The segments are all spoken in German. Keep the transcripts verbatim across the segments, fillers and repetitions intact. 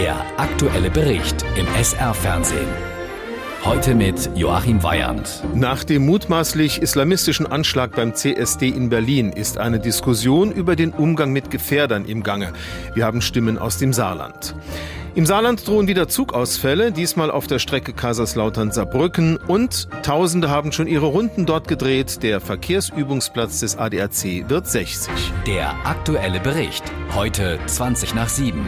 Der aktuelle Bericht im S R-Fernsehen. Heute mit Joachim Weyand. Nach dem mutmaßlich islamistischen Anschlag beim C S D in Berlin ist eine Diskussion über den Umgang mit Gefährdern im Gange. Wir haben Stimmen aus dem Saarland. Im Saarland drohen wieder Zugausfälle, diesmal auf der Strecke Kaiserslautern-Saarbrücken, und Tausende haben schon ihre Runden dort gedreht. Der Verkehrsübungsplatz des A D A C wird sechzig. Der aktuelle Bericht, heute zwanzig nach sieben.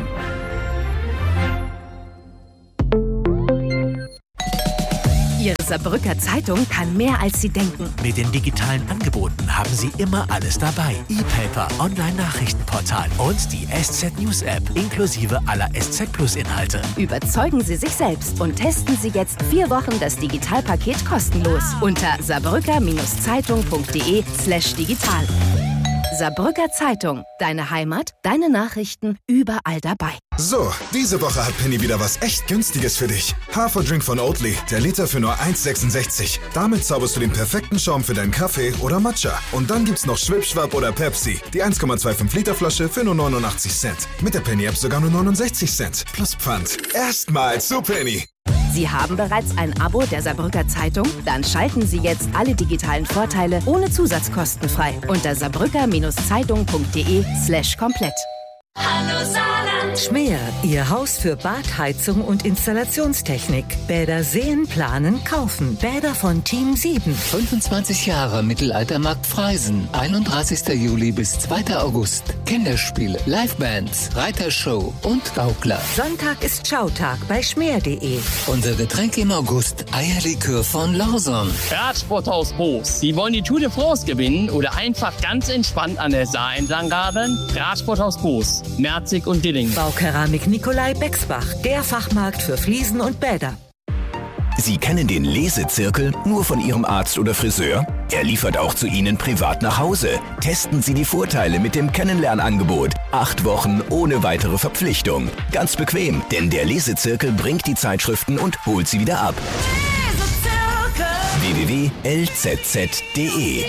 Ihre Saarbrücker Zeitung kann mehr, als Sie denken. Mit den digitalen Angeboten haben Sie immer alles dabei. E-Paper, Online-Nachrichtenportal und die S Z News App inklusive aller S Z Plus Inhalte. Überzeugen Sie sich selbst und testen Sie jetzt vier Wochen das Digitalpaket kostenlos unter saarbrücker-zeitung.de slash digital. Saarbrücker Zeitung. Deine Heimat, deine Nachrichten, überall dabei. So, diese Woche hat Penny wieder was echt Günstiges für dich. Haferdrink von Oatly, der Liter für nur eins Komma sechsundsechzig. Damit zauberst du den perfekten Schaum für deinen Kaffee oder Matcha. Und dann gibt's noch Schwipschwapp oder Pepsi, die eins Komma fünfundzwanzig Liter Flasche für nur neunundachtzig Cent. Mit der Penny-App sogar nur neunundsechzig Cent. Plus Pfand. Erstmal zu Penny. Sie haben bereits ein Abo der Saarbrücker Zeitung? Dann schalten Sie jetzt alle digitalen Vorteile ohne Zusatzkosten frei unter saarbrücker-zeitung.de slash komplett. Hallo Saarland! Schmäher, Ihr Haus für Badheizung und Installationstechnik. Bäder sehen, planen, kaufen. Bäder von Team sieben. fünfundzwanzig Jahre Mittelaltermarkt Freisen. einunddreißigster Juli bis zweiter August. Kinderspiele, Livebands, Reitershow und Gaukler. Sonntag ist Schautag bei schmäher punkt de. Unser Getränk im August, Eierlikör von Lawson. Radsporthaus Boos. Sie wollen die Tour de France gewinnen oder einfach ganz entspannt an der Saar entlang radeln? Radsporthaus Boos. Merzig und Dilling. Baukeramik Nikolai Bexbach, der Fachmarkt für Fliesen und Bäder. Sie kennen den Lesezirkel nur von Ihrem Arzt oder Friseur? Er liefert auch zu Ihnen privat nach Hause. Testen Sie die Vorteile mit dem Kennenlernangebot. Acht Wochen ohne weitere Verpflichtung. Ganz bequem, denn der Lesezirkel bringt die Zeitschriften und holt sie wieder ab. w w w punkt l z z punkt d e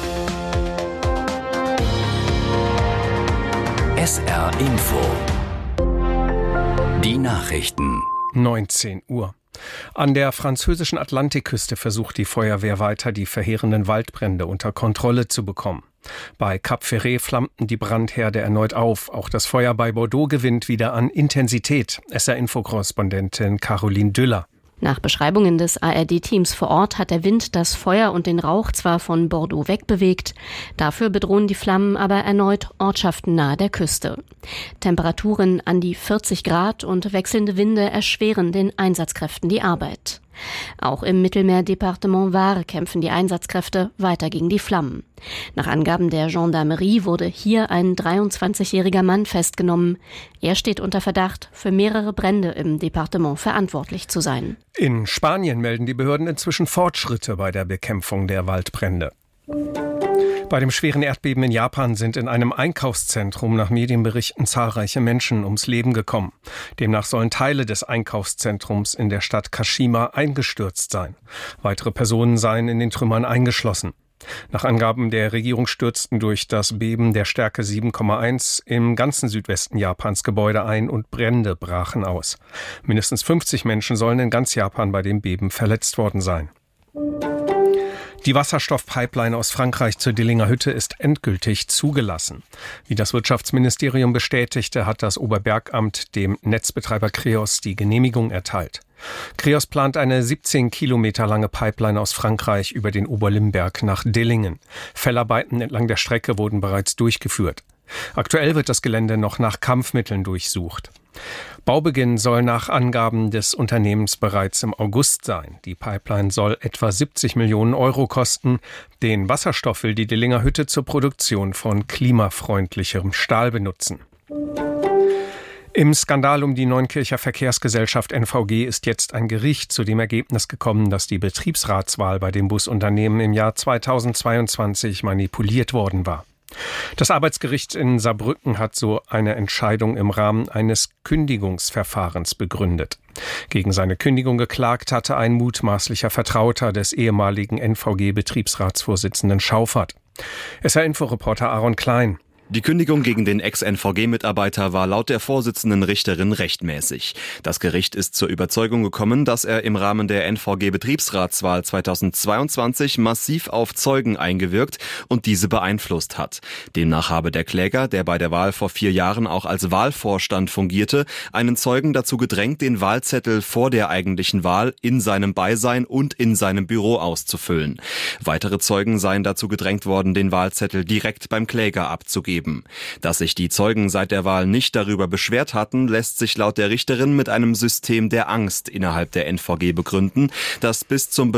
S R Info. Die Nachrichten. neunzehn Uhr. An der französischen Atlantikküste versucht die Feuerwehr weiter, die verheerenden Waldbrände unter Kontrolle zu bekommen. Bei Cap Ferret flammten die Brandherde erneut auf. Auch das Feuer bei Bordeaux gewinnt wieder an Intensität. S R-Info-Korrespondentin Caroline Düller. Nach Beschreibungen des A R D-Teams vor Ort hat der Wind das Feuer und den Rauch zwar von Bordeaux wegbewegt, dafür bedrohen die Flammen aber erneut Ortschaften nahe der Küste. Temperaturen an die vierzig Grad und wechselnde Winde erschweren den Einsatzkräften die Arbeit. Auch im Mittelmeerdepartement Var kämpfen die Einsatzkräfte weiter gegen die Flammen. Nach Angaben der Gendarmerie wurde hier ein dreiundzwanzigjähriger Mann festgenommen. Er steht unter Verdacht, für mehrere Brände im Departement verantwortlich zu sein. In Spanien melden die Behörden inzwischen Fortschritte bei der Bekämpfung der Waldbrände. Bei dem schweren Erdbeben in Japan sind in einem Einkaufszentrum nach Medienberichten zahlreiche Menschen ums Leben gekommen. Demnach sollen Teile des Einkaufszentrums in der Stadt Kashima eingestürzt sein. Weitere Personen seien in den Trümmern eingeschlossen. Nach Angaben der Regierung stürzten durch das Beben der Stärke sieben Komma eins im ganzen Südwesten Japans Gebäude ein und Brände brachen aus. Mindestens fünfzig Menschen sollen in ganz Japan bei dem Beben verletzt worden sein. Die Wasserstoffpipeline aus Frankreich zur Dillinger Hütte ist endgültig zugelassen. Wie das Wirtschaftsministerium bestätigte, hat das Oberbergamt dem Netzbetreiber Kreos die Genehmigung erteilt. Kreos plant eine siebzehn Kilometer lange Pipeline aus Frankreich über den Oberlimberg nach Dillingen. Fellarbeiten entlang der Strecke wurden bereits durchgeführt. Aktuell wird das Gelände noch nach Kampfmitteln durchsucht. Baubeginn soll nach Angaben des Unternehmens bereits im August sein. Die Pipeline soll etwa siebzig Millionen Euro kosten. Den Wasserstoff will die Dillinger Hütte zur Produktion von klimafreundlicherem Stahl benutzen. Im Skandal um die Neunkircher Verkehrsgesellschaft N V G ist jetzt ein Gericht zu dem Ergebnis gekommen, dass die Betriebsratswahl bei dem Busunternehmen im Jahr zweitausendzweiundzwanzig manipuliert worden war. Das Arbeitsgericht in Saarbrücken hat so eine Entscheidung im Rahmen eines Kündigungsverfahrens begründet. Gegen seine Kündigung geklagt hatte ein mutmaßlicher Vertrauter des ehemaligen N V G-Betriebsratsvorsitzenden Schaufert. S R-Info-Reporter Aaron Klein. Die Kündigung gegen den Ex-N V G-Mitarbeiter war laut der Vorsitzenden Richterin rechtmäßig. Das Gericht ist zur Überzeugung gekommen, dass er im Rahmen der N V G-Betriebsratswahl zweitausendzweiundzwanzig massiv auf Zeugen eingewirkt und diese beeinflusst hat. Demnach habe der Kläger, der bei der Wahl vor vier Jahren auch als Wahlvorstand fungierte, einen Zeugen dazu gedrängt, den Wahlzettel vor der eigentlichen Wahl in seinem Beisein und in seinem Büro auszufüllen. Weitere Zeugen seien dazu gedrängt worden, den Wahlzettel direkt beim Kläger abzugeben. Dass sich die Zeugen seit der Wahl nicht darüber beschwert hatten, lässt sich laut der Richterin mit einem System der Angst innerhalb der N V G begründen, das bis zum